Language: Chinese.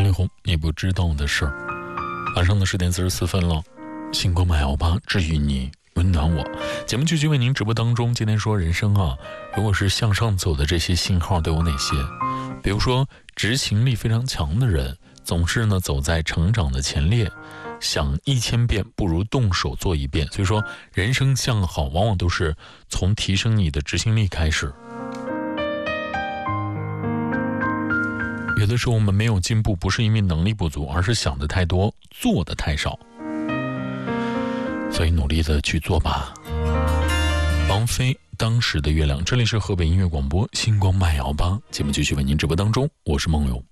王力宏，你不知道的事儿。晚上的10点44分了，星光马瑶吧，治愈你，温暖我。节目继续为您直播当中。今天说人生啊，如果是向上走的这些信号都有哪些？比如说执行力非常强的人，总是呢走在成长的前列，想1000遍不如动手做1遍。所以说人生向好往往都是从提升你的执行力开始。有的时候我们没有进步，不是因为能力不足，而是想的太多，做的太少。所以努力的去做吧。王菲当时的月亮，这里是河北音乐广播星光麦瑶吧，节目继续为您直播当中，我是梦游。